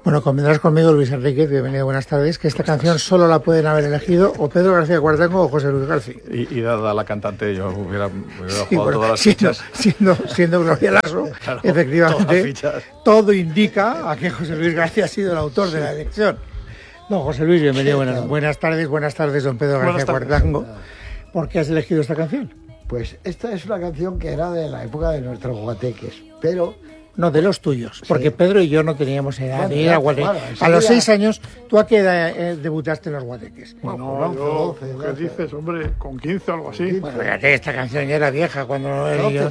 Bueno, convendrás conmigo, Luis Enrique, bienvenido, buenas tardes, que esta canción solo la pueden haber elegido o Pedro García Cuartango o José Luis García. Y dada la cantante, yo hubiera jugado todas las fichas. Siendo Gloria Lasso, claro, efectivamente, todo indica a que José Luis García ha sido el autor de la elección. No, José Luis, bienvenido, buenas tardes, don Pedro García Cuartango. ¿Por qué has elegido esta canción? Pues esta es una canción que era de la época de nuestros guateques, pero... No, de los tuyos, porque sí. Pedro y yo no teníamos edad de ir a guateques. Bueno, a los 6 años, ¿tú a qué edad debutaste en los guateques? Bueno, yo, ¿qué dices, hombre? Con 15 o algo así. Bueno, fíjate, esta canción ya era vieja cuando...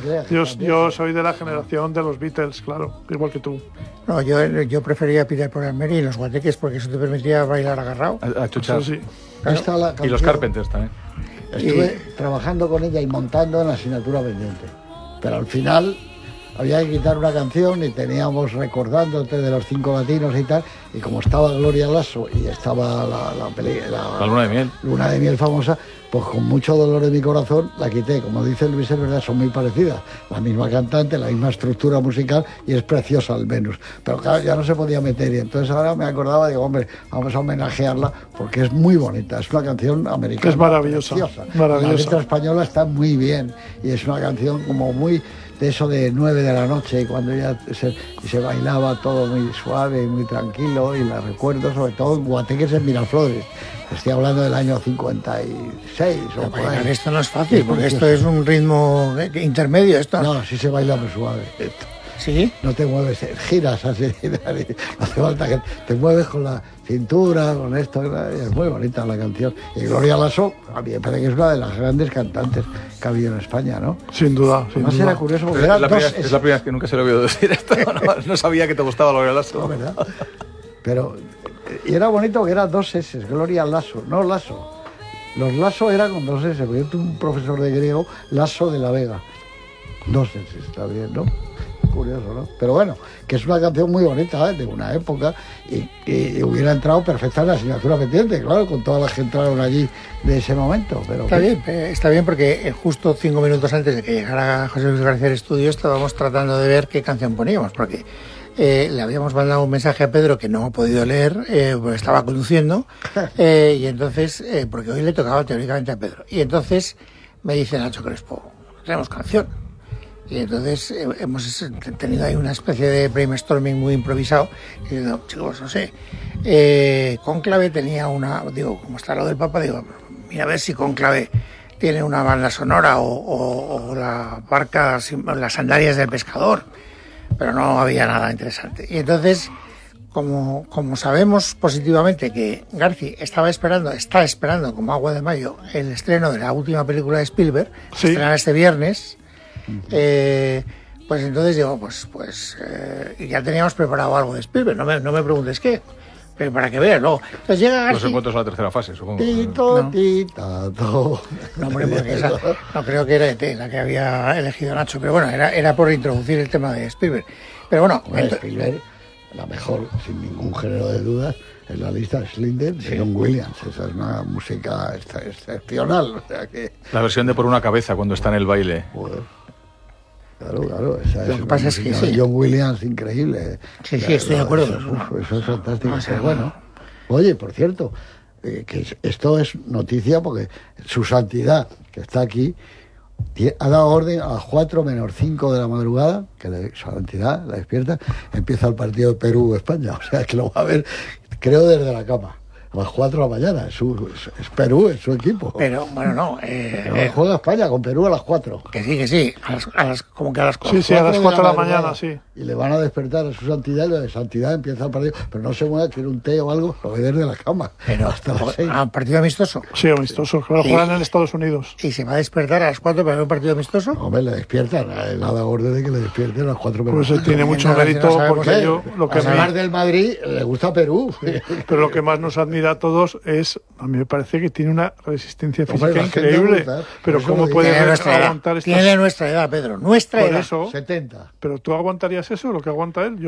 Yo soy de la generación de los Beatles, claro, igual que tú. No, yo prefería Peter Paul and Mary y los guateques porque eso te permitía bailar agarrado. A chuchar. Sí. Claro. Y los Carpenters también. Estuve trabajando con ella y montando en la asignatura pendiente, pero al final... Había que quitar una canción y teníamos Recordándote de los 5 latinos y tal, y como estaba Gloria Lasso y estaba la Luna de Miel famosa, pues con mucho dolor de mi corazón la quité. Como dice Luis, es verdad, son muy parecidas, la misma cantante, la misma estructura musical y es preciosa al Venus, pero claro, ya no se podía meter y entonces ahora me acordaba, digo, hombre, vamos a homenajearla porque es muy bonita, es una canción americana, es maravillosa, la letra española está muy bien y es una canción como muy... de eso de 9 de la noche y cuando ya se bailaba todo muy suave y muy tranquilo, y la recuerdo sobre todo en guateques en Miraflores. Estoy hablando del año 56 o por ahí. Esto no es fácil, porque esto es un ritmo intermedio. Esto no, sí se baila muy suave. ¿Sí? No te mueves, giras así, no hace falta que te mueves con la cintura, con esto, es muy bonita la canción. Y Gloria Lasso, a mí me parece que es una de las grandes cantantes que ha habido en España, ¿no? Sin duda. Además era curioso porque es la primera vez que nunca se lo he oído decir esto, no sabía que te gustaba Gloria Lasso. No, ¿verdad? Pero, y era bonito que eran 2 S, Gloria Lasso, no Lasso. Los Lasso eran con 2 S, porque yo tuve un profesor de griego, Lasso de la Vega. 2 S, está bien, ¿no? Curioso, ¿no? Pero bueno, que es una canción muy bonita, de una época y hubiera entrado perfecta en la asignatura pendiente, claro, con todas las que entraron allí de ese momento. Pero está bien porque justo 5 minutos antes de que llegara José Luis García al estudio estábamos tratando de ver qué canción poníamos, porque le habíamos mandado un mensaje a Pedro que no ha podido leer, porque estaba conduciendo, y entonces, porque hoy le tocaba teóricamente a Pedro, y entonces me dice Nacho Crespo, tenemos canción. Y entonces hemos tenido ahí una especie de brainstorming muy improvisado. Y digo, chicos, no sé, Cónclave tenía como está lo del Papa, digo, mira a ver si Cónclave tiene una banda sonora o la barca, las sandalias del pescador. Pero no había nada interesante. Y entonces, como sabemos positivamente que Garci está esperando como agua de mayo el estreno de la última película de Spielberg, sí. Estrena este viernes. Pues entonces digo, ya teníamos preparado algo de Spielberg, no me preguntes qué, pero para que veas, luego. Entonces llega Garci. Los encuentros a la tercera fase, supongo. No, hombre, porque esa, no creo que era ET la que había elegido Nacho, pero bueno, era por introducir el tema de Spielberg. Pero bueno, Spielberg, la mejor, sin ningún género de dudas, en la lista de Slender de John Williams. Esa es una música excepcional. O sea que... La versión de Por una cabeza cuando está en el baile. Claro, esa lo que pasa es que sí. John Williams, increíble. Sí, estoy de acuerdo. Eso es fantástico. Pero bueno, oye, por cierto, que esto es noticia porque su santidad, que está aquí, ha dado orden a las 4 menos 5 de la madrugada, que su santidad la despierta, empieza el partido de Perú-España. O sea, que lo va a ver, creo, desde la cama. A las 4 de la mañana, es Perú, es su equipo. Pero, bueno, no. Juega España con Perú a las 4. Que sí, como que a las 4. Sí, a las 4 de la mañana, sí. Y le van a despertar a su santidad, y lo de santidad empieza el partido. Pero no se mueve, quiere un té o algo, lo ve desde la cama. Pero hasta las 6. ¿Un partido amistoso? Sí, amistoso, claro, juegan en Estados Unidos. ¿Y se va a despertar a las 4 para ver un partido amistoso? Hombre, le despiertan, le ha dado orden de que le despierten a las 4 menos. Pues tiene mucho mérito, porque yo... Lo que más del Madrid le gusta a Perú. Pero lo que más nos admira a todos es, a mí me parece que tiene una resistencia física increíble. Pero ¿cómo puede aguantar estas... Tiene nuestra edad, Pedro, nuestra edad. Eso, 70. ¿Pero tú aguantarías eso, lo que aguanta él? Yo no.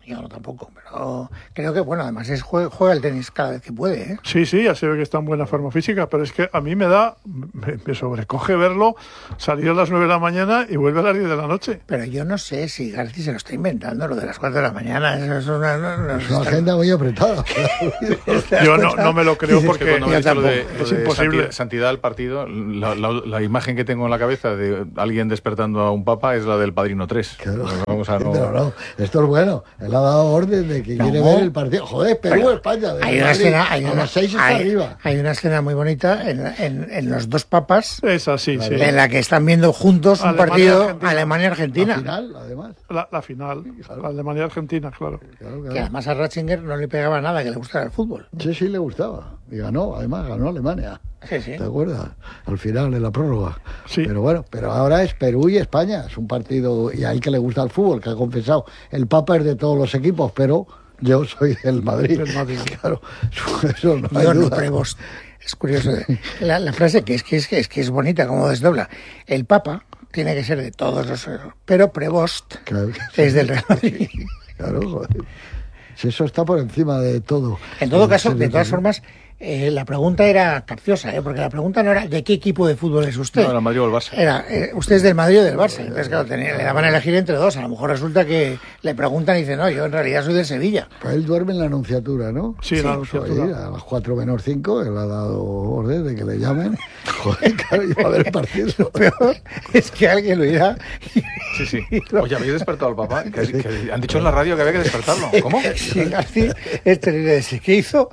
Yo no tampoco, pero creo que, bueno, además juega el tenis cada vez que puede, ¿eh? Sí, ya se ve que está en buena forma física, pero es que a mí me sobrecoge verlo salir a las 9 de la mañana y vuelve a las 10 de la noche. Pero yo no sé si García se lo está inventando, lo de las 4 de la mañana. Eso es una agenda muy apretada. Yo no me lo creo porque es imposible. Santidad al partido, la imagen que tengo en la cabeza de alguien despertando a un papa es la del Padrino 3. Claro. Pero no, esto es bueno. Él ha dado orden de que quiere ver el partido. Joder, Perú-España. Hay una escena, a las 6 está arriba. Hay una escena muy bonita en los dos papas. Esa sí. En la que están viendo juntos un partido Alemania-Argentina. La final, además. La final. Claro. Alemania-Argentina, claro. Que además a Ratzinger no le pegaba nada que le gustara el fútbol. Sí, le gustaba. Y ganó Alemania. Sí. ¿Te acuerdas? Al final, en la prórroga. Sí. Pero bueno, ahora es Perú y España. Es un partido, y a él que le gusta el fútbol, que ha confesado. El Papa es de todos los equipos, pero yo soy del Madrid. Claro, eso no hay duda. Prevost. Es curioso. La frase que es bonita, como desdobla. El Papa tiene que ser de todos los... Pero Prevost es del Real Madrid. Claro, joder. Si eso está por encima de todo. En todo caso, de todas formas, la pregunta era capciosa, porque la pregunta no era ¿de qué equipo de fútbol es usted? No, del Madrid o del Barça. Era, ¿usted es del Madrid o del Barça? Entonces, claro, le daban a elegir entre dos. A lo mejor resulta que le preguntan y dice, no, yo en realidad soy del Sevilla. Pues él duerme en la Anunciatura, ¿no? Sí, en la Anunciatura. Oye, a las 4 menos 5, él ha dado orden de que le llamen. Joder, claro, iba a ver el partido. Lo peor es que alguien lo irá. Sí. Oye, ¿habéis despertado al Papa? Que han dicho en la radio que había que despertarlo. ¿Cómo? Sí, García es terrible. Desde que hizo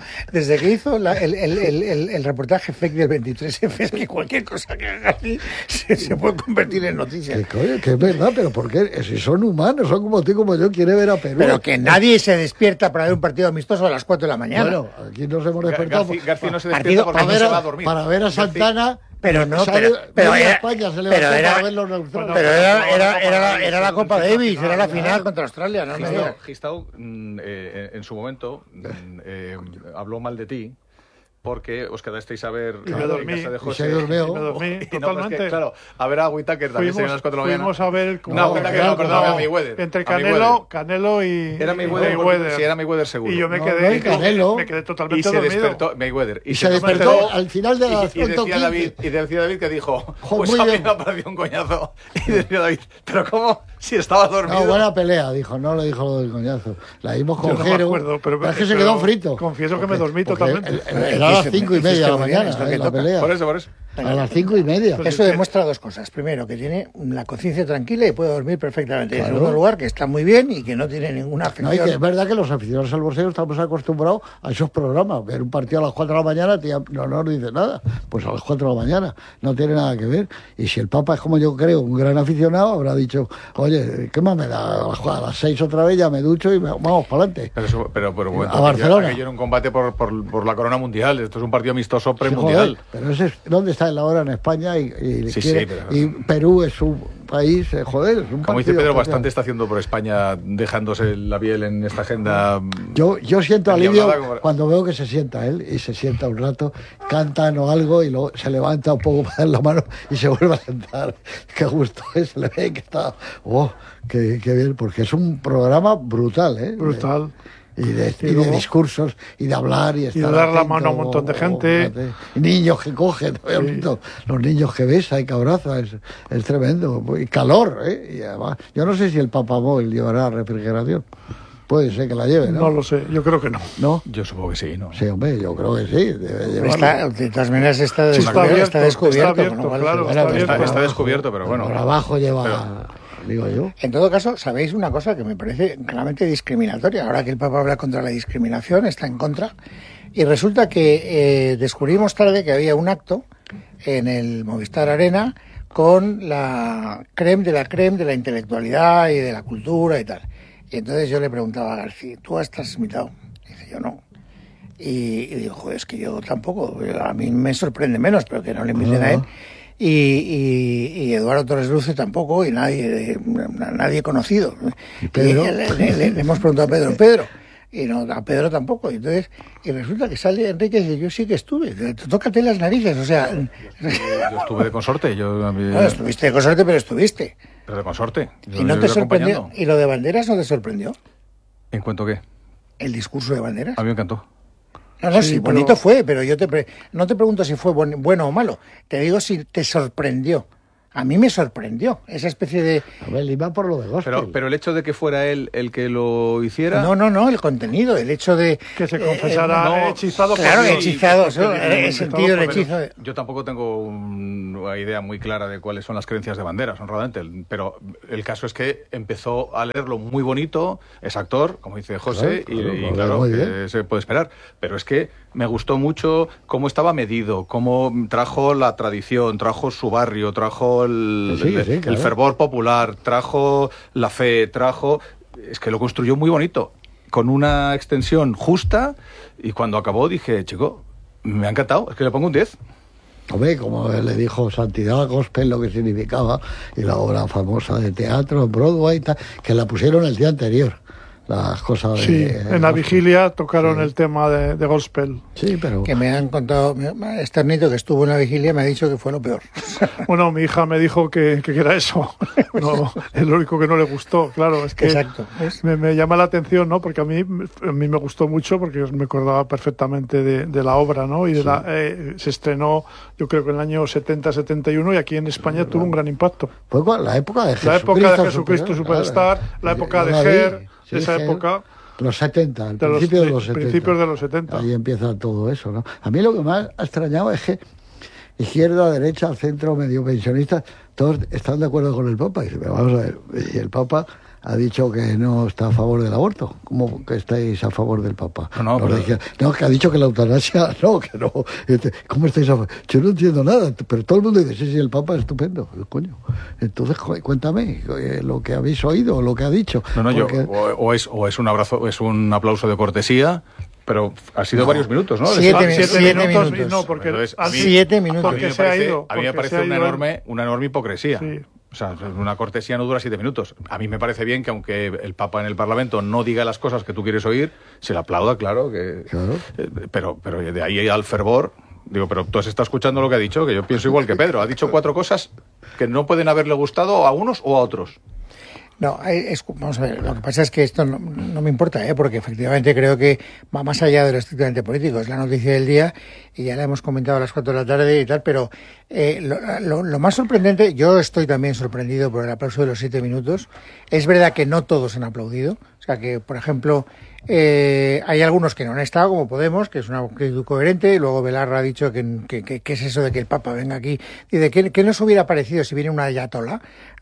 el reportaje fake del 23F, es que cualquier cosa que haga así se puede convertir en noticia. Que es verdad, pero ¿por qué? Si son humanos, son como tú y como yo, quiere ver a Perú. Pero que nadie se despierta para ver un partido amistoso a las 4 de la mañana. Bueno, aquí nos hemos despertado. García no se despierta porque no se va a dormir. Para ver a Santana. Pero no, era la Copa Davis, era la final contra Australia, no me digas. Gistau, en su momento, habló mal de ti. Porque os quedasteis a ver y me dormí, en casa de José. Y me dormí totalmente. No, pues que, claro, a ver a Whittaker también se a las 4 de la mañana. Fuimos a ver... No, Whittaker no, perdón, a Mayweather. Entre Canelo y... Era Mayweather. Sí, era Mayweather seguro. Y yo me quedé totalmente dormido. Y se despertó Mayweather. Y se despertó al final de las 115. Y decía David que dijo, pues a mí me ha parecido un coñazo. Y decía David, ¿pero cómo? Si estaba dormido. No, buena pelea, dijo, no le dijo lo del coñazo. La vimos con Jero. Pero es que se quedó frito. Confieso que me dormí totalmente. Era a las 5:30 de la mañana, la pelea. Por eso. A las 5:30. Eso demuestra dos cosas. Primero, que tiene la conciencia tranquila y puede dormir perfectamente. Claro. En segundo lugar, que está muy bien y que no tiene ninguna afección. No, y que es verdad que los aficionados al boxeo estamos acostumbrados a esos programas. Ver un partido a las 4 de la mañana no nos dice nada. Pues a las 4 de la mañana no tiene nada que ver. Y si el Papa es, como yo creo, un gran aficionado, habrá dicho, oye, ¿qué más me da? A las 6 otra vez ya me ducho y vamos para adelante. Pero bueno, a Barcelona. Aquello era un combate por la corona mundial. Esto es un partido amistoso premundial. Sí, pero ese es, ¿dónde está el ahora en España? Y Perú es un país, es un como dice Pedro, bastante está haciendo por España, dejándose la piel en esta agenda. Yo siento alivio cuando veo que se sienta él y se sienta un rato, cantan o algo y luego se levanta un poco para dar la mano y se vuelve a sentar. Qué gusto es, se le ve que está, qué bien, porque es un programa brutal, brutal. Y de discursos y de hablar y estar dar la mano a un montón de gente. Niños que cogen, los niños que besa y que abraza, es tremendo. Y calor, y además, yo no sé si el Papamóvil llevará refrigeración. Puede ser que la lleve, ¿no? No lo sé, yo creo que no. ¿No? Yo supongo que sí, ¿no? Sí, hombre, yo creo que sí. Debe llevarlo. De todas maneras está descubierto. Está descubierto, pero bueno. Por abajo lleva... Digo yo. En todo caso, ¿sabéis una cosa que me parece claramente discriminatoria? Ahora que el Papa habla contra la discriminación, está en contra. Y resulta que descubrimos tarde que había un acto en el Movistar Arena con la crème de la intelectualidad y de la cultura y tal. Y entonces yo le preguntaba a García, ¿tú has transmitido? Y dice, yo no. Y digo, joder, es que yo tampoco. A mí me sorprende menos, pero que no le inviten a él. Y Eduardo Torres Luce tampoco, y nadie conocido. ¿Y le hemos preguntado a Pedro, y no, a Pedro tampoco. Y resulta que sale Enrique y dice, yo sí que estuve, tócate las narices, o sea... Yo estuve de consorte. No, estuviste de consorte, pero estuviste. Pero de consorte. ¿Y no te sorprendió? ¿Y lo de banderas no te sorprendió? ¿En cuanto a qué? El discurso de Banderas. A mí me encantó. No, sí, bonito fue, pero yo no te pregunto si fue bueno o malo. Te digo si te sorprendió. A mí me sorprendió esa especie de... A ver, iba por lo de gospel. Pero el hecho de que fuera él el que lo hiciera... No, el contenido, el hecho de... Que se confesara hechizado. Claro, hechizado, el sentido del hechizo. Yo tampoco tengo una idea muy clara de cuáles son las creencias de Banderas, honradamente, pero el caso es que empezó a leerlo muy bonito, es actor, como dice José, y claro, que se puede esperar, pero es que me gustó mucho cómo estaba medido, cómo trajo la tradición, trajo su barrio, trajo el fervor popular, trajo la fe, es que lo construyó muy bonito, con una extensión justa, y cuando acabó dije, chico, me ha encantado, es que le pongo un 10. Hombre, como le dijo Santidad Gospel lo que significaba, y la obra famosa de teatro, Broadway, que la pusieron el día anterior. Las cosas en la vigilia tocaron el tema de gospel. Sí, pero... Que me han contado, Esternito, que estuvo en la vigilia, me ha dicho que fue lo peor. Bueno, mi hija me dijo que era eso. No, es lo único que no le gustó, claro. Es que exacto. Me llama la atención, ¿no? Porque a mí me gustó mucho, porque me acordaba perfectamente de la obra, ¿no? Y se estrenó, yo creo que en el año 70-71, y aquí en España tuvo un gran impacto. Fue la época de Jesucristo. La época de Jesucristo Superstar, la época de Ger... de esa época, los 70, el principio de los 70. Principios de los 70. Ahí empieza todo eso, ¿no? A mí lo que más ha extrañado es que izquierda, derecha, centro, medio pensionistas, todos están de acuerdo con el Papa. Y dice, vamos a ver, y el Papa ha dicho que no está a favor del aborto. ¿Cómo que estáis a favor del Papa? No, que ha dicho que la eutanasia, que no. ¿Cómo estáis a favor? Yo no entiendo nada, pero todo el mundo dice, sí, el Papa es estupendo. Coño. Entonces, cuéntame lo que habéis oído, lo que ha dicho. O es un abrazo, es un aplauso de cortesía, pero ha sido varios minutos, ¿no? 7 minutos. No, porque entonces, 7 minutos. A mí me parece una enorme hipocresía. Sí. O sea, una cortesía no dura 7 minutos. A mí me parece bien que aunque el Papa en el Parlamento no diga las cosas que tú quieres oír, se le aplauda, claro. Pero de ahí al fervor... Digo, pero tú has estado escuchando lo que ha dicho, que yo pienso igual que Pedro. Ha dicho 4 cosas que no pueden haberle gustado a unos o a otros. No, vamos a ver, lo que pasa es que esto no me importa, porque efectivamente creo que va más allá de lo estrictamente político, es la noticia del día y ya la hemos comentado a las 4 de la tarde y tal, pero lo más sorprendente, yo estoy también sorprendido por el aplauso de los 7 minutos, es verdad que no todos han aplaudido, o sea que, por ejemplo, hay algunos que no han estado, como Podemos, que es una actitud coherente, y luego Belarra ha dicho que es eso de que el Papa venga aquí, dice, ¿qué nos hubiera parecido si viene una ayatolá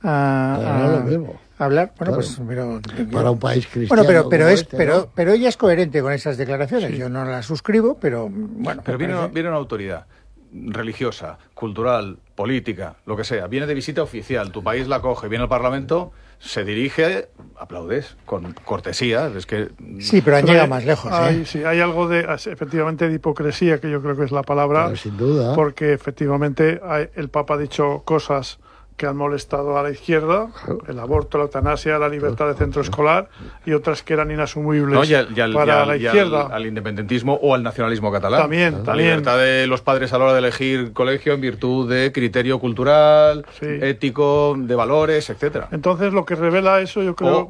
a hablar? Bueno, claro. Pues pero para un país cristiano. Bueno, pero ella es coherente con esas declaraciones. Sí. Yo no las suscribo, pero bueno. Pero viene una autoridad religiosa, cultural, política, lo que sea, viene de visita oficial, tu país la coge, viene al Parlamento, se dirige, aplaudes con cortesía, es que... Sí, pero han llegado más lejos. Sí, hay algo efectivamente de hipocresía, que yo creo que es la palabra, pero sin duda. Porque efectivamente el Papa ha dicho cosas que han molestado a la izquierda, el aborto, la eutanasia, la libertad de centro escolar, y otras que eran inasumibles para la izquierda. Al independentismo o al nacionalismo catalán. También. La libertad de los padres a la hora de elegir colegio en virtud de criterio cultural, ético, de valores, etcétera. Entonces, lo que revela eso, yo creo...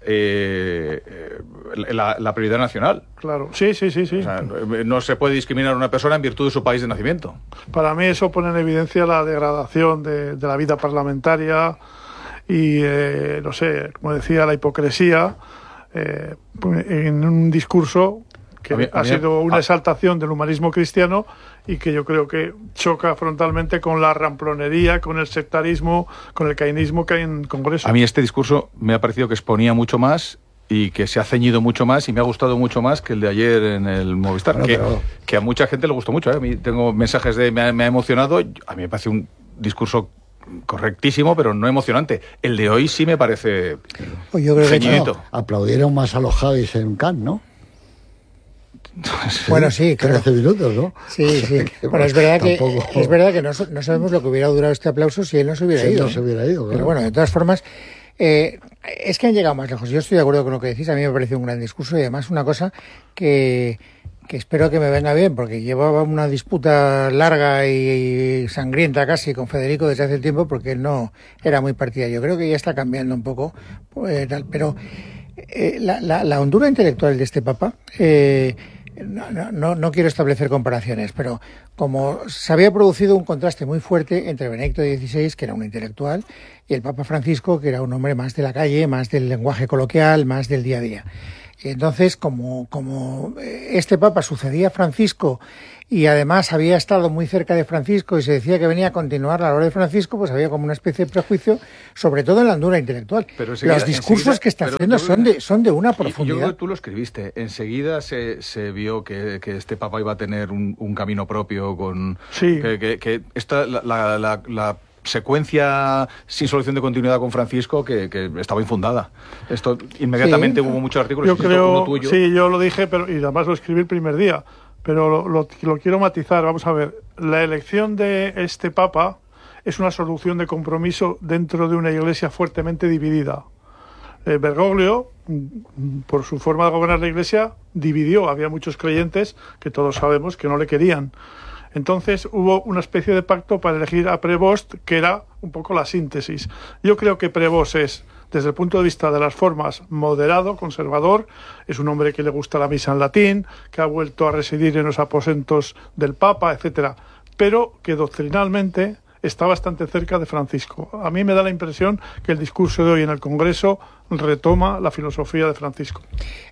La prioridad nacional. Claro, sí. O sea, no se puede discriminar a una persona en virtud de su país de nacimiento. Para mí eso pone en evidencia la degradación de la vida parlamentaria y, no sé, como decía, la hipocresía en un discurso que ha sido una exaltación del humanismo cristiano y que yo creo que choca frontalmente con la ramplonería, con el sectarismo, con el cainismo que hay en el Congreso. A mí este discurso me ha parecido que exponía mucho más y que se ha ceñido mucho más y me ha gustado mucho más que el de ayer en el Movistar, que a mucha gente le gustó mucho. A mí tengo mensajes me ha emocionado, a mí me parece un discurso correctísimo, pero no emocionante. El de hoy sí me parece ceñidito. Aplaudieron más a los Javis en Cannes, ¿no? Bueno, sí, claro. 13 minutos, ¿no? Sí. Bueno, es verdad que no sabemos lo que hubiera durado este aplauso si él no se hubiera ido. No se hubiera ido, claro. Pero bueno, de todas formas, es que han llegado más lejos. Yo estoy de acuerdo con lo que decís. A mí me pareció un gran discurso y además una cosa que espero que me venga bien, porque llevaba una disputa larga y sangrienta casi con Federico desde hace tiempo, porque él no era muy partidario. Yo creo que ya está cambiando un poco, pero la hondura intelectual de este Papa, no quiero establecer comparaciones, pero como se había producido un contraste muy fuerte entre Benedicto XVI, que era un intelectual, y el Papa Francisco, que era un hombre más de la calle, más del lenguaje coloquial, más del día a día. Y entonces, como este Papa sucedía a Francisco y además había estado muy cerca de Francisco y se decía que venía a continuar la labor de Francisco, pues había como una especie de prejuicio, sobre todo en la hondura intelectual. Pero los discursos que está haciendo son de una profundidad. Yo creo que tú lo escribiste. Enseguida se vio que este Papa iba a tener un camino propio con... Sí. Que esta, la secuencia sin solución de continuidad con Francisco que estaba infundada. Esto inmediatamente hubo muchos artículos. Yo creo, tuyo. Sí, yo lo dije, y además lo escribí el primer día, pero lo quiero matizar. Vamos a ver, la elección de este Papa es una solución de compromiso dentro de una Iglesia fuertemente dividida. Bergoglio, por su forma de gobernar la Iglesia, dividió. Había muchos creyentes que todos sabemos que no le querían. Entonces hubo una especie de pacto para elegir a Prevost, que era un poco la síntesis. Yo creo que Prevost es, desde el punto de vista de las formas, moderado, conservador. Es un hombre que le gusta la misa en latín, que ha vuelto a residir en los aposentos del Papa, etcétera, pero que doctrinalmente está bastante cerca de Francisco. A mí me da la impresión que el discurso de hoy en el Congreso retoma la filosofía de Francisco.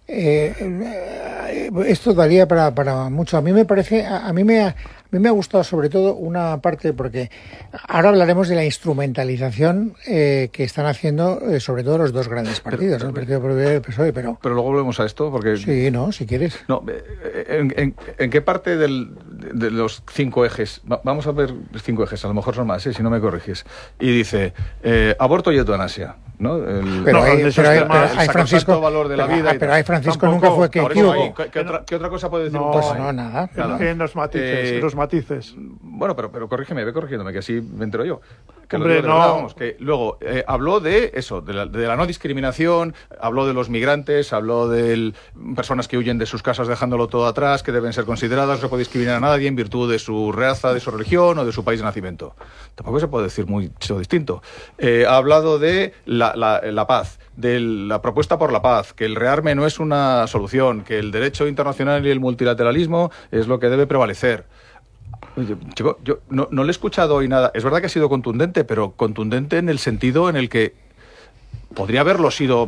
Esto daría para mucho. A mí me parece, a mí me ha gustado sobre todo una parte, porque ahora hablaremos de la instrumentalización que están haciendo sobre todo los dos grandes partidos, el Partido Popular y el PSOE, pero luego volvemos a esto, porque... Sí, no, si quieres. No, ¿en qué parte de los 5 ejes? Vamos a ver 5 ejes, a lo mejor son más, si no me corriges. Y dice, aborto y eutanasia, ¿no? Pero hay Francisco, valor de la vida. Pero hay Francisco nunca fue que equívoco. ¿Qué otra cosa puede decir? Pues no, nada. En los matices, Bueno, pero corrígeme, ve corrigiéndome, que así me entero yo. Que hombre, que luego habló de eso, de la no discriminación, habló de los migrantes, habló de personas que huyen de sus casas dejándolo todo atrás, que deben ser consideradas, no se puede discriminar a nadie en virtud de su raza, de su religión o de su país de nacimiento. Tampoco se puede decir mucho distinto. Ha hablado de la paz, de la propuesta por la paz, que el rearme no es una solución, que el derecho internacional y el multilateralismo es lo que debe prevalecer. Oye, chico, yo no le he escuchado hoy nada. Es verdad que ha sido contundente, pero contundente en el sentido en el que podría haberlo sido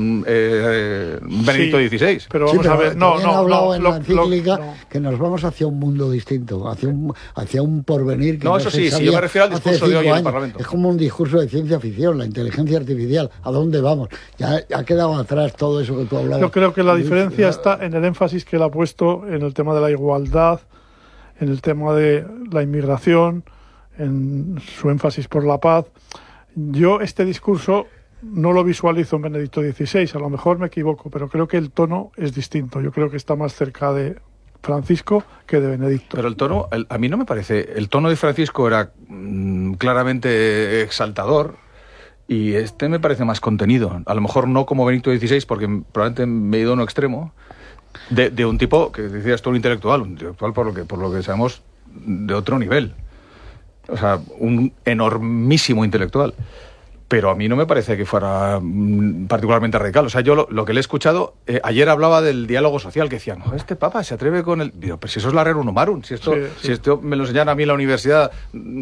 Benedicto XVI. Pero vamos a ver, no, hablado en la encíclica que nos vamos hacia un mundo distinto, hacia un porvenir que eso sí, yo me refiero al discurso de hoy en el Parlamento. Es como un discurso de ciencia ficción, la inteligencia artificial, ¿a dónde vamos? Ya ha quedado atrás todo eso que tú hablabas. Yo creo que la diferencia está en el énfasis que él ha puesto en el tema de la igualdad, en el tema de la inmigración, en su énfasis por la paz. Yo este discurso no lo visualizo en Benedicto XVI, a lo mejor me equivoco, pero creo que el tono es distinto. Yo creo que está más cerca de Francisco que de Benedicto. Pero el tono, a mí no me parece... El tono de Francisco era claramente exaltador y este me parece más contenido. A lo mejor no como Benedicto XVI, porque probablemente me he ido a un extremo, de un tipo, que decías tú, un intelectual por lo que sabemos, de otro nivel. O sea, un enormísimo intelectual. Pero a mí no me parece que fuera particularmente radical. O sea, yo lo que le he escuchado, ayer hablaba del diálogo social, que decían, no, este Papa se atreve con el... Digo, pero si eso es la Rerum Novarum, si esto me lo enseñan a mí en la universidad,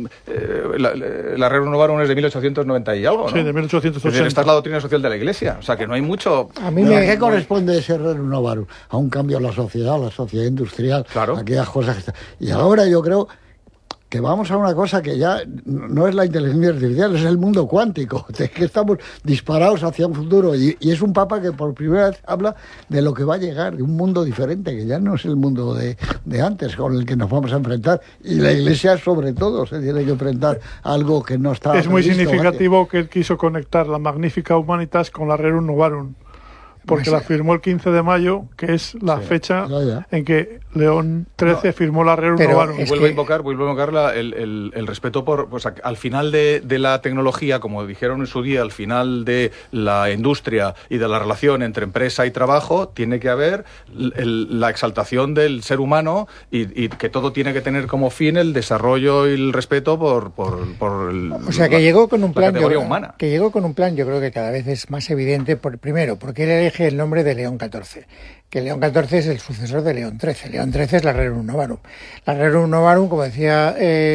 la Rerum Novarum es de 1890 y algo, ¿no? Sí, de 1880. Esta es la doctrina social de la Iglesia, o sea, que no hay mucho... ¿A qué corresponde ese Rerum Novarum? A un cambio en la sociedad industrial, claro. Aquellas cosas que están... Y ahora yo creo que vamos a una cosa que ya no es la inteligencia artificial, es el mundo cuántico, de que estamos disparados hacia un futuro, y es un Papa que por primera vez habla de lo que va a llegar, de un mundo diferente, que ya no es el mundo de antes con el que nos vamos a enfrentar, y la Iglesia sobre todo se tiene que enfrentar a algo que no está... Es muy significativo antes. Que él quiso conectar la Magnificat Humanitas con la Rerum Novarum, porque la firmó el 15 de mayo, que es la fecha en que León XIII firmó la Rerum Novarum. Vuelvo a invocar el respeto por, pues, al final de la tecnología, como dijeron en su día, al final de la industria y de la relación entre empresa y trabajo, tiene que haber la exaltación del ser humano y que todo tiene que tener como fin el desarrollo y el respeto por o sea, que llegó con un plan humana. Que llegó con un plan, yo creo que cada vez es más evidente. Primero, porque él elige el nombre de León XIV. Que León XIV es el sucesor de León XIII. León XIII es la Rerum Novarum. La Rerum Novarum, como decía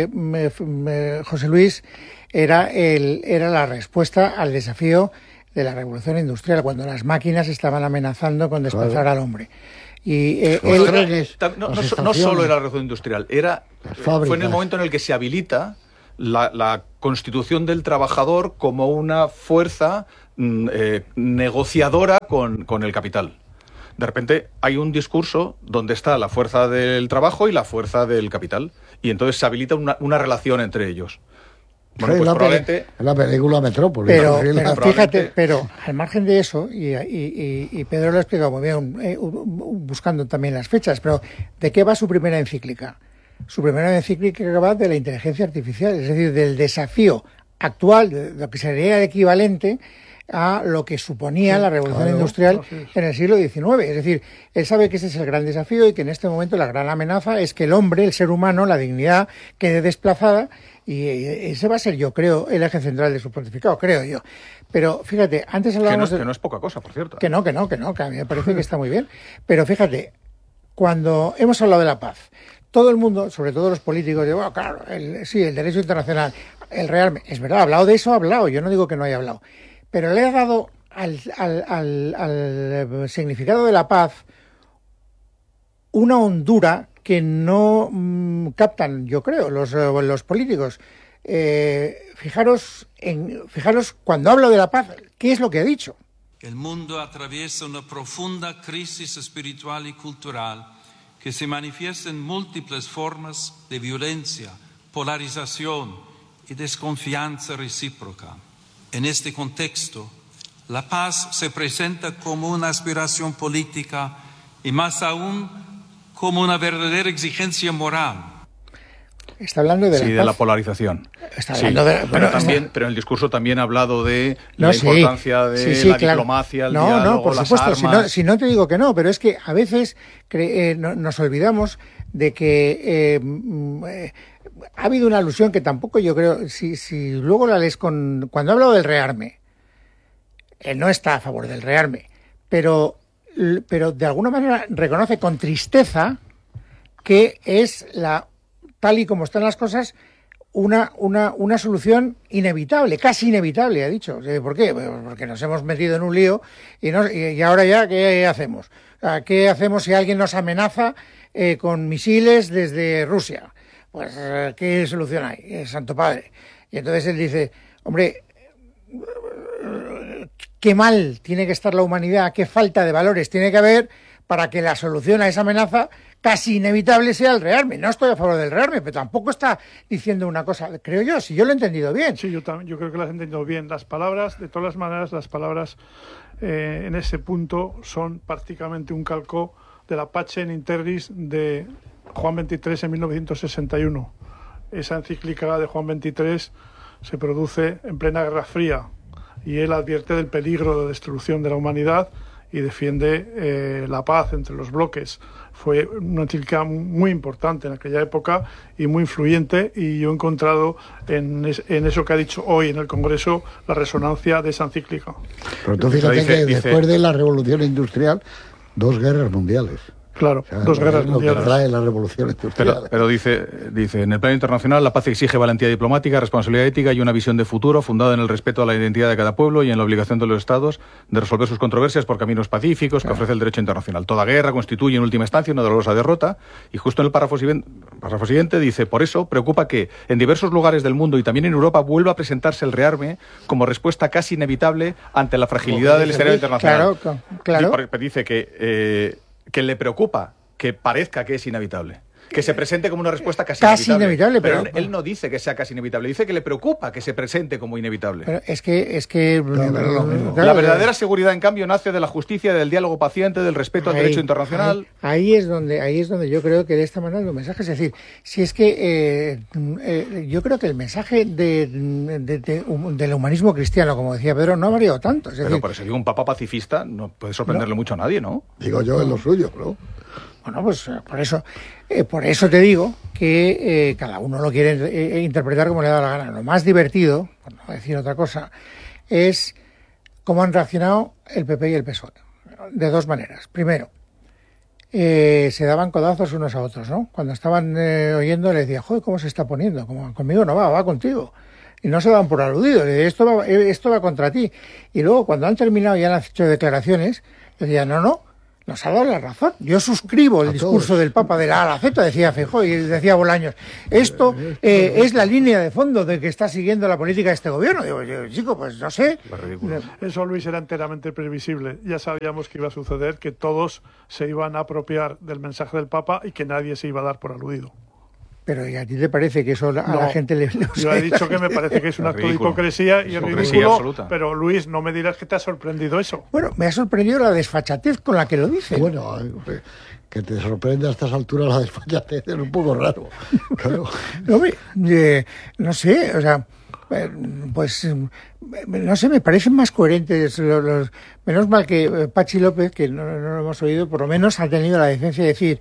José Luis, era la respuesta al desafío de la revolución industrial, cuando las máquinas estaban amenazando con desplazar al hombre. Y no solo era la revolución industrial, fue en el momento en el que se habilita la constitución del trabajador como una fuerza negociadora con el capital. De repente hay un discurso donde está la fuerza del trabajo y la fuerza del capital, y entonces se habilita una relación entre ellos. Bueno, pues probablemente... la película Metrópolis. Pero fíjate, pero al margen de eso, y Pedro lo ha explicado muy bien, buscando también las fechas, pero ¿de qué va su primera encíclica? Su primera encíclica va de la inteligencia artificial, es decir, del desafío actual, de lo que sería el equivalente a lo que suponía la revolución industrial en el siglo XIX. Es decir, él sabe que ese es el gran desafío y que en este momento la gran amenaza es que el hombre, el ser humano, la dignidad quede desplazada, y ese va a ser, yo creo, el eje central de su pontificado, creo yo. Pero fíjate, antes hablábamos que no es poca cosa, por cierto. Que a mí me parece que está muy bien. Pero fíjate, cuando hemos hablado de la paz, todo el mundo, sobre todo los políticos, digo, bueno, claro, el derecho internacional, el rearme, es verdad, ha hablado de eso, yo no digo que no haya hablado, pero le ha dado al significado de la paz una hondura que no captan, yo creo, los políticos. Fijaros cuando hablo de la paz, ¿qué es lo que ha dicho? El mundo atraviesa una profunda crisis espiritual y cultural que se manifiesta en múltiples formas de violencia, polarización y desconfianza recíproca. En este contexto, la paz se presenta como una aspiración política y más aún como una verdadera exigencia moral. Está hablando de de la polarización. Está hablando pero en el discurso también ha hablado de la importancia de la diplomacia, el diálogo, por supuesto, las armas. Si no te digo que no, pero es que a veces nos olvidamos de que ha habido una alusión que tampoco yo creo, si luego la lees cuando ha hablado del rearme, él no está a favor del rearme, pero de alguna manera reconoce con tristeza que es tal y como están las cosas, una solución inevitable, casi inevitable, ha dicho. ¿Por qué? Porque nos hemos metido en un lío y ahora ya, ¿qué hacemos? ¿Qué hacemos si alguien nos amenaza con misiles desde Rusia? Pues, ¿qué solución hay? Santo Padre. Y entonces él dice, hombre, qué mal tiene que estar la humanidad, qué falta de valores tiene que haber para que la solución a esa amenaza casi inevitable sea el rearme. No estoy a favor del rearme, pero tampoco está diciendo una cosa, creo yo, si yo lo he entendido bien. Sí, yo creo que lo has entendido bien. Las palabras, de todas las maneras, en ese punto son prácticamente un calco de la Pacem in Terris de Juan XXIII en 1961. Esa encíclica de Juan XXIII se produce en plena Guerra Fría y él advierte del peligro de destrucción de la humanidad y defiende la paz entre los bloques. Fue una encíclica muy importante en aquella época y muy influyente, y yo he encontrado en eso que ha dicho hoy en el Congreso la resonancia de esa encíclica. Pero tú fíjate que después de la revolución industrial, 2 guerras mundiales. Claro, 2 guerras mundiales. Lo que trae la revolución industrial. Pero dice, en el plano internacional, la paz exige valentía diplomática, responsabilidad ética y una visión de futuro fundada en el respeto a la identidad de cada pueblo y en la obligación de los estados de resolver sus controversias por caminos pacíficos que ofrece el derecho internacional. Toda guerra constituye en última instancia una dolorosa derrota, y justo en el párrafo siguiente dice, por eso preocupa que en diversos lugares del mundo y también en Europa vuelva a presentarse el rearme como respuesta casi inevitable ante la fragilidad del escenario internacional. Claro. Dice que le preocupa que parezca que es inevitable. que se presente como una respuesta casi inevitable. Pero él no dice que sea casi inevitable, dice que le preocupa que se presente como inevitable. Pero es que la verdadera seguridad, en cambio, nace de la justicia, del diálogo paciente, del respeto al derecho internacional. Ahí es donde yo creo que él está mandando un mensaje. Es decir, si es que yo creo que el mensaje del humanismo cristiano, como decía Pedro, no ha variado tanto. Es decir, pero por eso digo, un papa pacifista no puede sorprenderle mucho a nadie, ¿no? Digo yo, en lo suyo, ¿no? Bueno, pues por eso te digo que cada uno lo quiere interpretar como le da la gana. Lo más divertido, por no decir otra cosa, es cómo han reaccionado el PP y el PSOE. De dos maneras. Primero, se daban codazos unos a otros, ¿no? Cuando estaban oyendo, le decía, joder, ¿cómo se está poniendo? Como, conmigo no va contigo. Y no se daban por aludidos. Esto va contra ti. Y luego, cuando han terminado y han hecho declaraciones, decían, no, nos ha dado la razón. Yo suscribo el discurso del Papa de la A a la Z, decía Feijóo, y decía Bolaños. Esto es la línea de fondo de que está siguiendo la política de este gobierno. Digo, chico, pues no sé. Eso, Luis, era enteramente previsible. Ya sabíamos que iba a suceder, que todos se iban a apropiar del mensaje del Papa y que nadie se iba a dar por aludido. Pero ¿y a ti te parece que eso a la gente le... Yo he dicho que me parece que es un acto de hipocresía y ridículo, absoluta. Pero Luis, no me dirás que te ha sorprendido eso. Bueno, me ha sorprendido la desfachatez con la que lo dice. Bueno, que te sorprenda a estas alturas la desfachatez es un poco raro. Claro. No sé, o sea... Pues no sé, me parecen más coherentes menos mal que Pachi López, que no lo hemos oído, por lo menos ha tenido la decencia de decir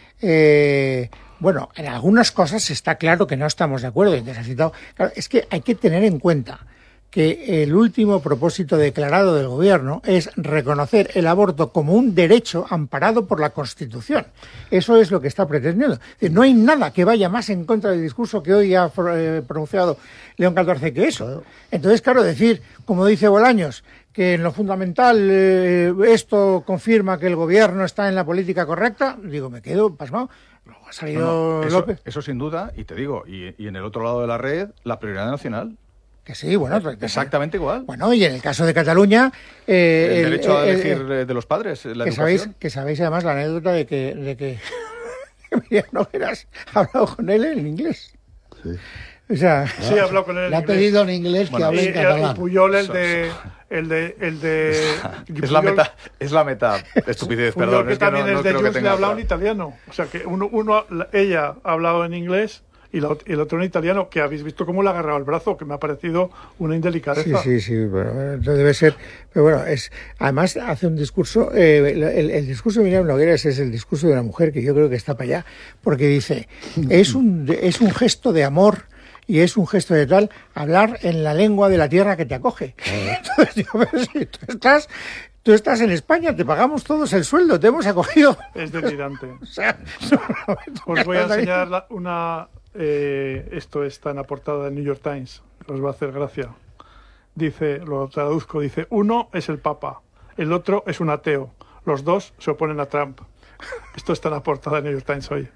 bueno, en algunas cosas está claro que no estamos de acuerdo. Claro, es que hay que tener en cuenta que el último propósito declarado del gobierno es reconocer el aborto como un derecho amparado por la Constitución. Eso es lo que está pretendiendo. Es decir, no hay nada que vaya más en contra del discurso que hoy ha pronunciado León XIV que eso. Entonces, claro, decir, como dice Bolaños, que en lo fundamental esto confirma que el gobierno está en la política correcta, digo, me quedo pasmado. Luego ha salido López. Eso sin duda, y te digo, y en el otro lado de la red, la prioridad nacional. Que sí, bueno. Exactamente igual. Bueno, y en el caso de Cataluña... el derecho a elegir de los padres, la educación. Que sabéis además la anécdota de que Miriam Nogueras ha hablado con él en inglés. Sí. O sea, sí, he hablado con él en inglés. Le ha pedido en inglés que hable en catalán. Y Puyol el de es la meta estupidez, Puyol, perdón. Que también no es de creo que Junts, le ha hablado en italiano. O sea, que ella ha hablado en inglés y el otro en italiano, que habéis visto cómo le ha agarrado el brazo, que me ha parecido una indelicadeza. Sí, pero debe ser... Pero bueno, además hace un discurso... el discurso de Miriam Nogueras es el discurso de una mujer que yo creo que está para allá, porque dice, es un gesto de amor y es un gesto de tal hablar en la lengua de la tierra que te acoge. Entonces digo, pero si tú estás en España, te pagamos todos el sueldo, te hemos acogido. Es delirante. O sea, os voy a enseñar una... esto está en la portada del New York Times, os va a hacer gracia. Dice, lo traduzco, dice, uno es el Papa, el otro es un ateo, los dos se oponen a Trump. Esto está en la portada del New York Times hoy.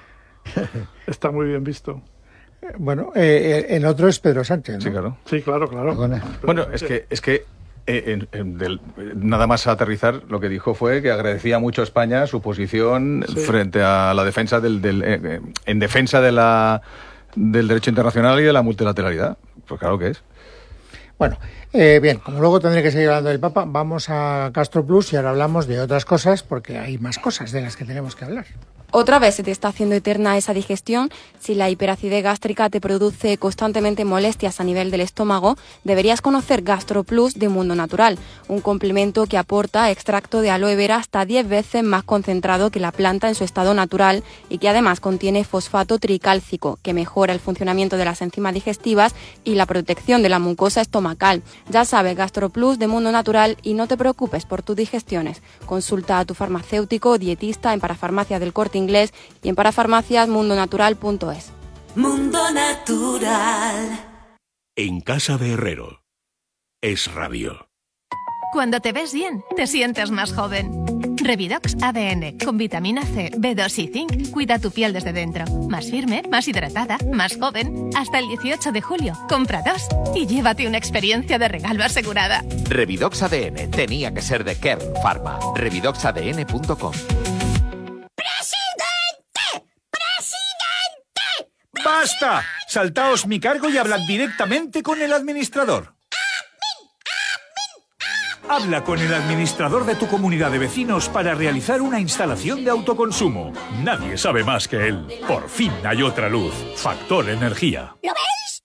Está muy bien visto. Bueno, el otro es Pedro Sánchez, ¿no? Sí, claro. Sí, claro. Bueno, es que nada más aterrizar, lo que dijo fue que agradecía mucho a España su posición frente a la defensa en defensa del derecho internacional y de la multilateralidad. Pues claro que es. Bueno, bien, como luego tendré que seguir hablando del Papa, vamos a Gastro Plus y ahora hablamos de otras cosas porque hay más cosas de las que tenemos que hablar. Otra vez se te está haciendo eterna esa digestión. Si la hiperacidez gástrica te produce constantemente molestias a nivel del estómago, deberías conocer Gastro Plus de Mundo Natural, un complemento que aporta extracto de aloe vera hasta 10 veces más concentrado que la planta en su estado natural y que además contiene fosfato tricálcico, que mejora el funcionamiento de las enzimas digestivas y la protección de la mucosa estomacal. Ya sabes, Gastro Plus de Mundo Natural, y no te preocupes por tus digestiones. Consulta a tu farmacéutico o dietista en Parafarmacia del Corte Inglés y en parafarmaciasmundonatural.es. Mundo Natural. En casa de Herrero. Es rabio. Cuando te ves bien, te sientes más joven. Revidox ADN, con vitamina C, B2 y zinc, cuida tu piel desde dentro. Más firme, más hidratada, más joven. Hasta el 18 de julio, compra 2 y llévate una experiencia de regalo asegurada. Revidox ADN tenía que ser de Kern Pharma. Revidoxadn.com. ¡Basta! Saltaos mi cargo y hablad directamente con el administrador. Habla con el administrador de tu comunidad de vecinos para realizar una instalación de autoconsumo. Nadie sabe más que él. Por fin hay otra luz. Factor Energía. ¿Lo veis?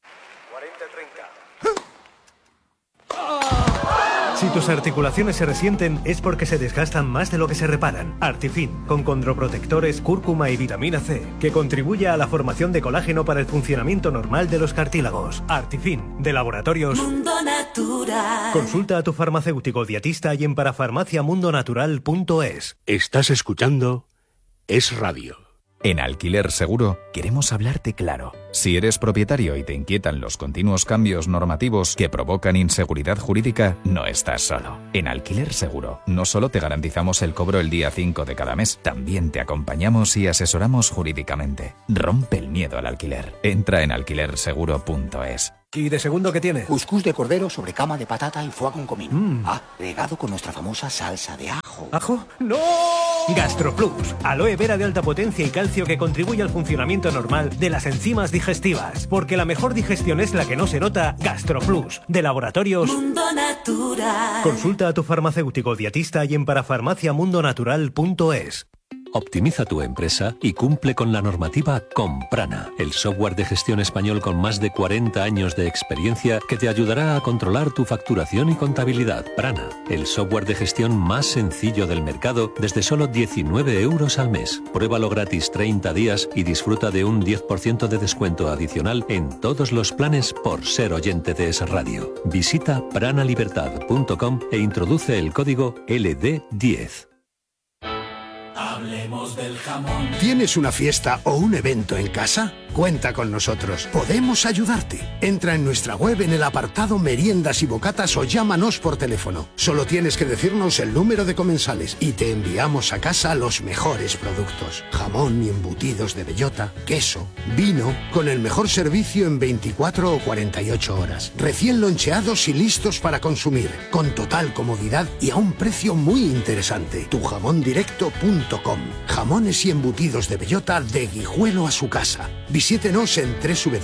40-30. Si tus articulaciones se resienten es porque se desgastan más de lo que se reparan. Artifin, con condroprotectores, cúrcuma y vitamina C, que contribuye a la formación de colágeno para el funcionamiento normal de los cartílagos. Artifin, de Laboratorios Mundo Natural. Consulta a tu farmacéutico dietista y en parafarmaciamundonatural.es. Estás escuchando Es Radio. En Alquiler Seguro queremos hablarte claro. Si eres propietario y te inquietan los continuos cambios normativos que provocan inseguridad jurídica, no estás solo. En Alquiler Seguro no solo te garantizamos el cobro el día 5 de cada mes, también te acompañamos y asesoramos jurídicamente. Rompe el miedo al alquiler. Entra en alquilerseguro.es. ¿Y de segundo qué tiene? Cuscús de cordero sobre cama de patata y foie con comino. Regado con nuestra famosa salsa de ajo. ¿Ajo? ¡No! GastroPlus, aloe vera de alta potencia y calcio que contribuye al funcionamiento normal de las enzimas digestivas. Porque la mejor digestión es la que no se nota. GastroPlus, de Laboratorios Mundo Natural. Consulta a tu farmacéutico dietista y en parafarmaciamundonatural.es. Optimiza tu empresa y cumple con la normativa con Prana, el software de gestión español con más de 40 años de experiencia que te ayudará a controlar tu facturación y contabilidad. Prana, el software de gestión más sencillo del mercado desde solo 19 euros al mes. Pruébalo gratis 30 días y disfruta de un 10% de descuento adicional en todos los planes por ser oyente de Es Radio. Visita pranalibertad.com e introduce el código LD10. Hablemos del jamón. ¿Tienes una fiesta o un evento en casa? Cuenta con nosotros. Podemos ayudarte. Entra en nuestra web en el apartado Meriendas y Bocatas o llámanos por teléfono. Solo tienes que decirnos el número de comensales y te enviamos a casa los mejores productos. Jamón y embutidos de bellota, queso, vino, con el mejor servicio en 24 o 48 horas. Recién loncheados y listos para consumir, con total comodidad y a un precio muy interesante. Tujamondirecto.com. Jamones y embutidos de bellota de Guijuelo a su casa. Visítenos en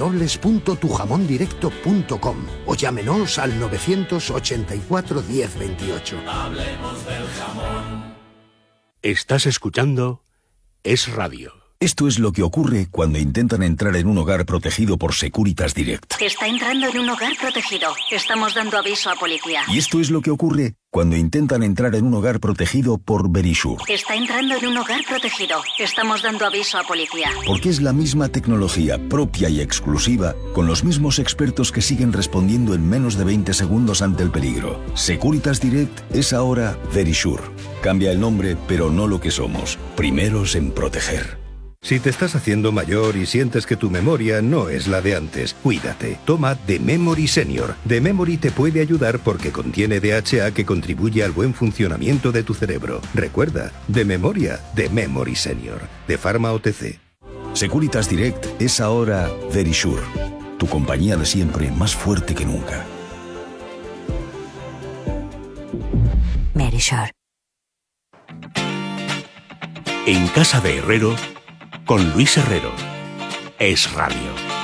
www.tujamondirecto.com o llámenos al 984 1028. Hablemos del jamón. Estás escuchando Es Radio. Esto es lo que ocurre cuando intentan entrar en un hogar protegido por Securitas Direct. Está entrando en un hogar protegido. Estamos dando aviso a policía. Y esto es lo que ocurre cuando intentan entrar en un hogar protegido por Verisure. Está entrando en un hogar protegido. Estamos dando aviso a policía. Porque es la misma tecnología propia y exclusiva, con los mismos expertos que siguen respondiendo en menos de 20 segundos ante el peligro. Securitas Direct es ahora Verisure. Cambia el nombre, pero no lo que somos. Primeros en proteger. Si te estás haciendo mayor y sientes que tu memoria no es la de antes, cuídate. Toma The Memory Senior. The Memory te puede ayudar porque contiene DHA que contribuye al buen funcionamiento de tu cerebro. Recuerda, de memoria, The Memory Senior. De Pharma OTC. Securitas Direct es ahora Verisure. Tu compañía de siempre, más fuerte que nunca. Verisure. En casa de Herrero, con Luis Herrero. Es Radio.